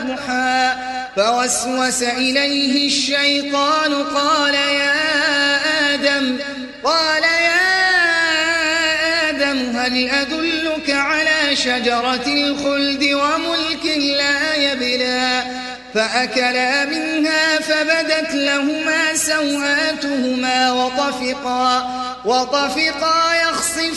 والضحى فوسوس إليه الشيطان قال يا آدم هل أدلك على شجرة الخلد وملك لا يبلى فأكلا منها فبدت لهما سوآتهما وطفقا يخصفان